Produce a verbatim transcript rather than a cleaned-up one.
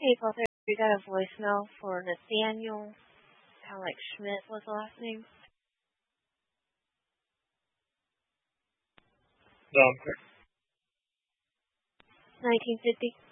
Hey, Father, we got a voicemail for Nathaniel. Kind of like Schmidt was the last name. No, I'm correct. nineteen fifty.